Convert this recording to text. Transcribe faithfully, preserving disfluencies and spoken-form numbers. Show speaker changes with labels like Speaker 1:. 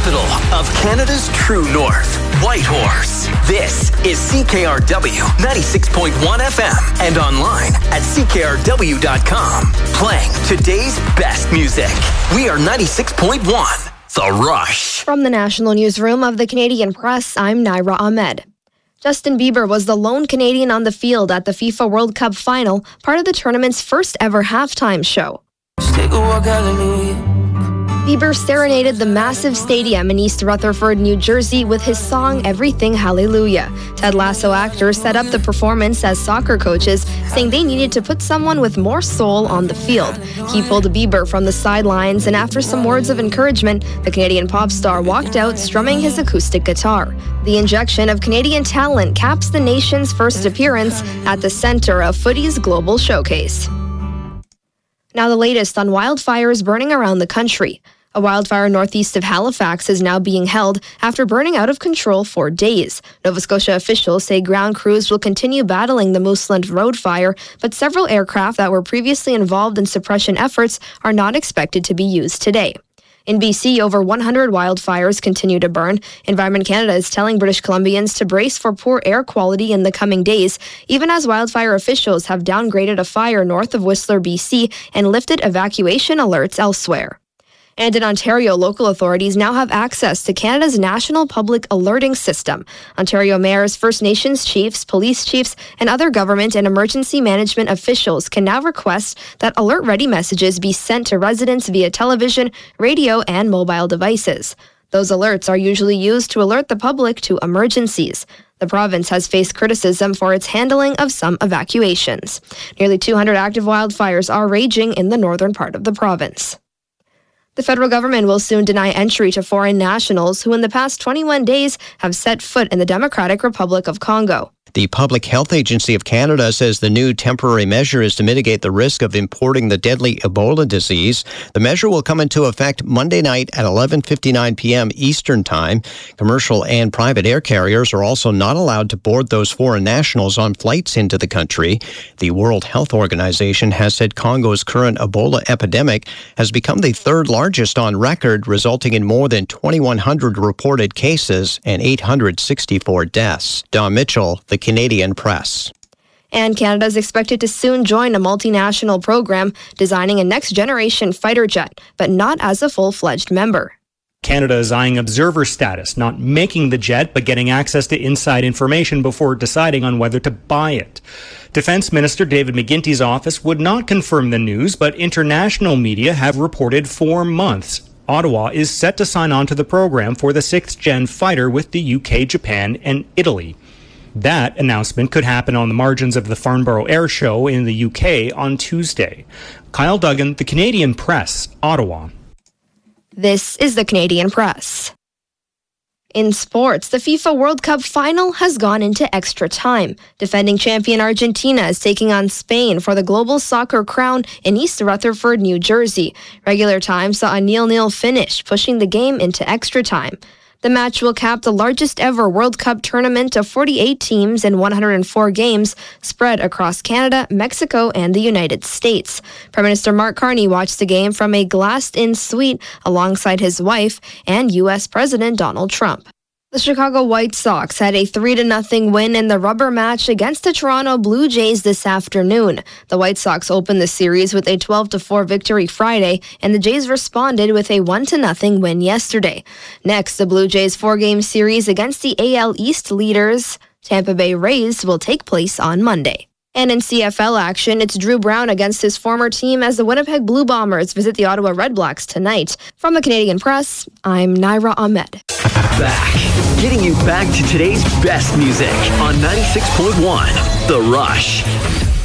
Speaker 1: capital of Canada's true north, Whitehorse. This is C K R W ninety-six point one F M and online at C K R W dot com. Playing today's best music. We are ninety-six point one, The Rush.
Speaker 2: From the National Newsroom of the Canadian Press, I'm Naira Ahmed. Justin Bieber was the lone Canadian on the field at the FIFA World Cup final, part of the tournament's first ever halftime show.
Speaker 3: Take a walk, hallelujah.
Speaker 2: Bieber serenaded the massive stadium in East Rutherford, New Jersey with his song Everything Hallelujah. Ted Lasso actors set up the performance as soccer coaches, saying they needed to put someone with more soul on the field. He pulled Bieber from the sidelines, and after some words of encouragement, the Canadian pop star walked out strumming his acoustic guitar. The injection of Canadian talent caps the nation's first appearance at the center of footy's global showcase. Now the latest on wildfires burning around the country. A wildfire northeast of Halifax is now being held after burning out of control for days. Nova Scotia officials say ground crews will continue battling the Mooseland Road fire, but several aircraft that were previously involved in suppression efforts are not expected to be used today. In B C, over one hundred wildfires continue to burn. Environment Canada is telling British Columbians to brace for poor air quality in the coming days, even as wildfire officials have downgraded a fire north of Whistler, B C, and lifted evacuation alerts elsewhere. And in Ontario, local authorities now have access to Canada's National Public Alerting System. Ontario mayors, First Nations chiefs, police chiefs, and other government and emergency management officials can now request that alert-ready messages be sent to residents via television, radio, and mobile devices. Those alerts are usually used to alert the public to emergencies. The province has faced criticism for its handling of some evacuations. Nearly two hundred active wildfires are raging in the northern part of the province. The federal government will soon deny entry to foreign nationals who in the past twenty-one days have set foot in the Democratic Republic of Congo.
Speaker 4: The Public Health Agency of Canada says the new temporary measure is to mitigate the risk of importing the deadly Ebola disease. The measure will come into effect Monday night at eleven fifty-nine p.m. Eastern Time. Commercial and private air carriers are also not allowed to board those foreign nationals on flights into the country. The World Health Organization has said Congo's current Ebola epidemic has become the third largest on record, resulting in more than twenty-one hundred reported cases and eight hundred sixty-four deaths. Don Mitchell, the Canadian Press.
Speaker 2: And Canada is expected to soon join a multinational program designing a next-generation fighter jet, but not as a full-fledged member.
Speaker 5: Canada is eyeing observer status, not making the jet, but getting access to inside information before deciding on whether to buy it. Defense Minister David McGuinty's office would not confirm the news, but international media have reported four months. Ottawa is set to sign on to the program for the sixth-gen fighter with the U K, Japan, and Italy. That announcement could happen on the margins of the Farnborough Air Show in the U K on Tuesday. Kyle Duggan, The Canadian Press, Ottawa.
Speaker 2: This is The Canadian Press. In sports, the FIFA World Cup final has gone into extra time. Defending champion Argentina is taking on Spain for the global soccer crown in East Rutherford, New Jersey. Regular time saw a nil-nil finish, pushing the game into extra time. The match will cap the largest ever World Cup tournament of forty-eight teams in one hundred four games spread across Canada, Mexico, and the United States. Prime Minister Mark Carney watched the game from a glassed-in suite alongside his wife and U S President Donald Trump. The Chicago White Sox had a three to nothing win in the rubber match against the Toronto Blue Jays this afternoon. The White Sox opened the series with a twelve to four victory Friday, and the Jays responded with a one to nothing win yesterday. Next, the Blue Jays four-game series against the A L East leaders, Tampa Bay Rays, will take place on Monday. And in C F L action, it's Drew Brown against his former team as the Winnipeg Blue Bombers visit the Ottawa Redblacks tonight. From the Canadian Press, I'm Naira Ahmed.
Speaker 1: Back, getting you back to today's best music on ninety-six point one, The Rush.